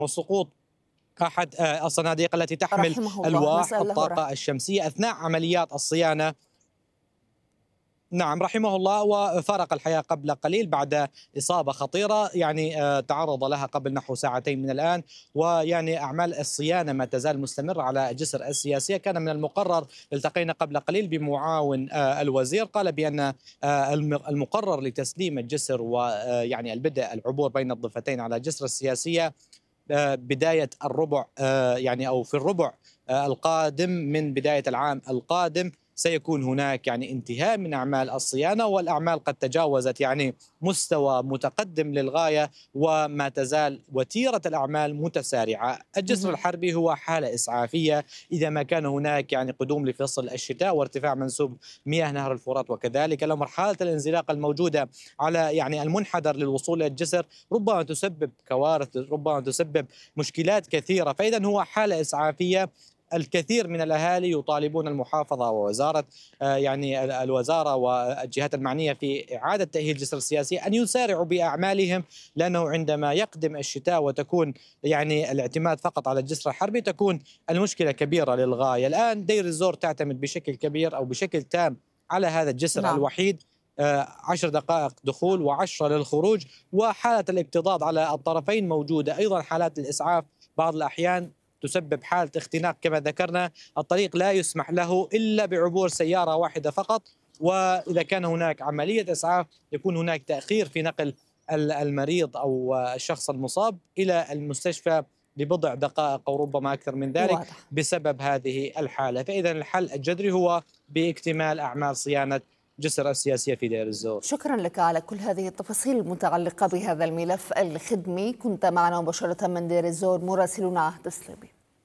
وسقوط أحد الصناديق التي تحمل رحمه الله، ألواح نسأل له الطاقة الشمسية أثناء عمليات الصيانة. نعم رحمه الله، وفارق الحياة قبل قليل بعد إصابة خطيرة تعرض لها قبل نحو ساعتين من الآن. أعمال الصيانة ما تزال مستمرة على الجسر السياسية. كان من المقرر، التقينا قبل قليل بمعاون الوزير، قال بأن المقرر لتسليم الجسر البدء العبور بين الضفتين على الجسر السياسية بداية الربع أو في الربع القادم من بداية العام القادم. سيكون هناك انتهاء من أعمال الصيانة، والأعمال قد تجاوزت مستوى متقدم للغاية، وما تزال وتيرة الأعمال متسارعة. الجسر الحربي هو حالة إسعافية إذا ما كان هناك قدوم لفصل الشتاء وارتفاع منسوب مياه نهر الفرات، وكذلك لو مرحلة الانزلاق الموجودة على المنحدر للوصول إلى الجسر ربما تسبب كوارث، ربما تسبب مشكلات كثيرة. فإذا هو حالة إسعافية. الكثير من الأهالي يطالبون المحافظة ووزارة الوزارة والجهات المعنية في إعادة تأهيل الجسر السياسي أن يسارعوا بأعمالهم، لأنه عندما يقدم الشتاء وتكون الاعتماد فقط على الجسر الحربي تكون المشكلة كبيرة للغاية. الآن دير الزور تعتمد بشكل كبير أو بشكل تام على هذا الجسر نعم. الوحيد، 10 دقائق دخول و10 للخروج، وحالة الاكتظاظ على الطرفين موجودة. أيضا حالات الإسعاف بعض الأحيان تسبب حالة اختناق كما ذكرنا. الطريق لا يسمح له إلا بعبور سيارة واحدة فقط، وإذا كان هناك عملية إسعاف يكون هناك تأخير في نقل المريض أو الشخص المصاب إلى المستشفى ببضع دقائق أو ربما أكثر من ذلك واضح. بسبب هذه الحالة. فإذا الحل الجذري هو باكتمال أعمال صيانة جسر السياسية في دير الزور. شكرا لك على كل هذه التفاصيل المتعلقة بهذا الملف الخدمي. كنت معنا مباشرة من دير الزور مراسلنا عهد السلبي.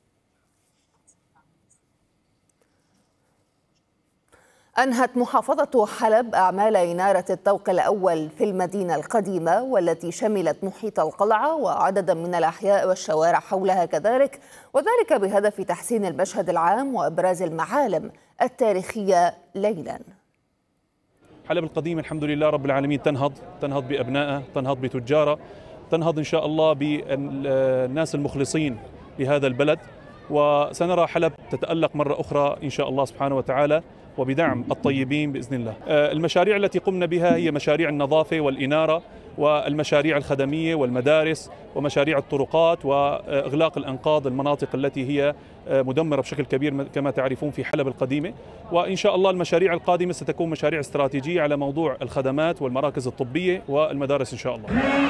أنهت محافظة حلب أعمال إنارة الطوق الأول في المدينة القديمة، والتي شملت محيط القلعة وعددا من الأحياء والشوارع حولها كذلك، وذلك بهدف تحسين المشهد العام وإبراز المعالم التاريخية ليلا. حلب القديمة الحمد لله رب العالمين تنهض بأبنائها، تنهض بتجارها، تنهض إن شاء الله بالناس المخلصين لهذا البلد، وسنرى حلب تتألق مرة أخرى إن شاء الله سبحانه وتعالى، وبدعم الطيبين بإذن الله. المشاريع التي قمنا بها هي مشاريع النظافة والإنارة والمشاريع الخدمية والمدارس ومشاريع الطرقات وإغلاق الأنقاض المناطق التي هي مدمرة بشكل كبير كما تعرفون في حلب القديمة. وإن شاء الله المشاريع القادمة ستكون مشاريع استراتيجية على موضوع الخدمات والمراكز الطبية والمدارس إن شاء الله.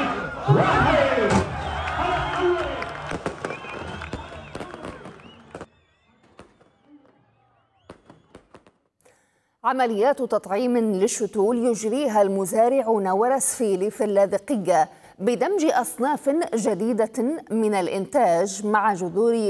عمليات تطعيم للشتول يجريها المزارع نور سفيلي في اللاذقية بدمج أصناف جديدة من الإنتاج مع جذور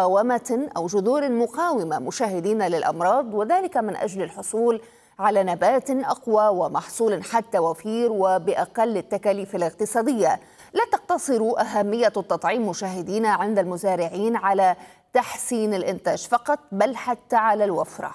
مقاومة مشاهدين للأمراض، وذلك من أجل الحصول على نبات أقوى ومحصول حتى وفير وبأقل التكاليف الاقتصادية. لا تقتصر أهمية التطعيم مشاهدينا عند المزارعين على تحسين الإنتاج فقط، بل حتى على الوفرة.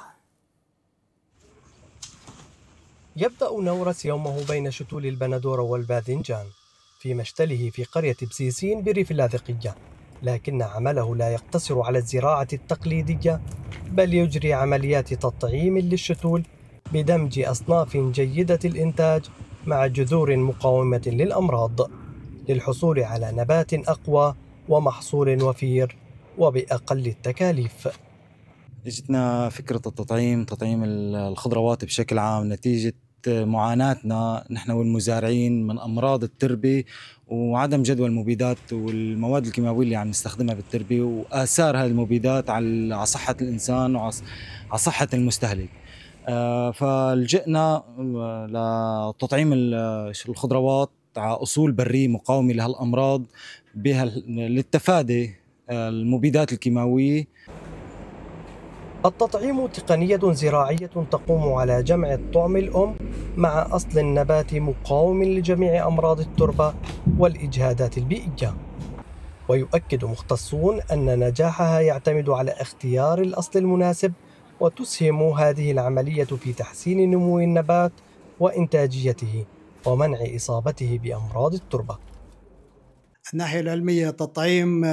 يبدأ نورس يومه بين شتول البندورة والباذنجان في مشتله في قرية بسيسين بريف اللاذقية، لكن عمله لا يقتصر على الزراعة التقليدية، بل يجري عمليات تطعيم للشتول بدمج أصناف جيدة الإنتاج مع جذور مقاومة للأمراض للحصول على نبات أقوى ومحصول وفير وبأقل التكاليف. اجتنا فكرة تطعيم الخضروات بشكل عام نتيجة معاناتنا نحن والمزارعين من أمراض التربة وعدم جدوى المبيدات والمواد الكيماوية اللي عم نستخدمها بالتربة وآثار هذه المبيدات على صحة الإنسان وعلى صحة المستهلك. فلجئنا لتطعيم الخضروات على أصول برية مقاومة لهالأمراض للتفادي المبيدات الكيماوية. التطعيم تقنية زراعية تقوم على جمع الطعم الأم مع أصل النبات مقاوم لجميع أمراض التربة والإجهادات البيئية، ويؤكد مختصون أن نجاحها يعتمد على اختيار الأصل المناسب، وتسهم هذه العملية في تحسين نمو النبات وإنتاجيته ومنع إصابته بأمراض التربة. الناحية العلمية تطعيم